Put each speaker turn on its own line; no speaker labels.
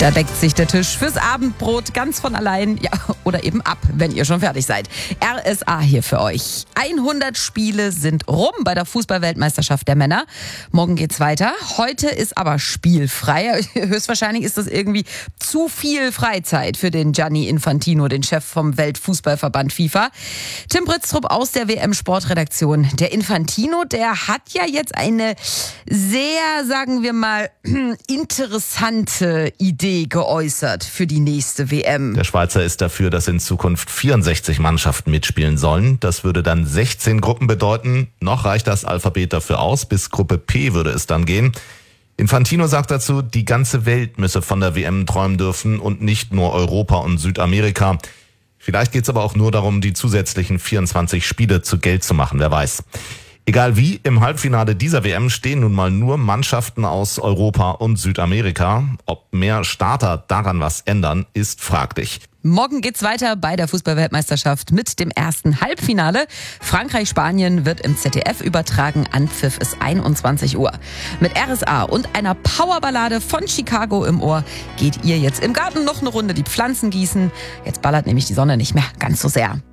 Da deckt sich der Tisch fürs Abendbrot ganz von allein, ja, oder eben ab, wenn ihr schon fertig seid. RSA hier für euch. 100 Spiele sind rum bei der Fußball-Weltmeisterschaft der Männer. Morgen geht's weiter. Heute ist aber spielfrei. Höchstwahrscheinlich ist das irgendwie zu viel Freizeit für den Gianni Infantino, den Chef vom Weltfußballverband FIFA. Tim Britztrup aus der WM-Sportredaktion. Der Infantino, der hat ja jetzt eine sehr, sagen wir mal, interessante Idee geäußert für die nächste WM.
Der Schweizer ist dafür, dass in Zukunft 64 Mannschaften mitspielen sollen. Das würde dann 16 Gruppen bedeuten. Noch reicht das Alphabet dafür aus. Bis Gruppe P würde es dann gehen. Infantino sagt dazu, die ganze Welt müsse von der WM träumen dürfen und nicht nur Europa und Südamerika. Vielleicht geht es aber auch nur darum, die zusätzlichen 24 Spiele zu Geld zu machen, wer weiß. Egal wie, im Halbfinale dieser WM stehen nun mal nur Mannschaften aus Europa und Südamerika. Ob mehr Starter daran was ändern, ist fraglich.
Morgen geht's weiter bei der Fußball-Weltmeisterschaft mit dem ersten Halbfinale. Frankreich-Spanien wird im ZDF übertragen. Anpfiff ist 21 Uhr. Mit RSA und einer Powerballade von Chicago im Ohr geht ihr jetzt im Garten noch eine Runde die Pflanzen gießen. Jetzt ballert nämlich die Sonne nicht mehr ganz so sehr.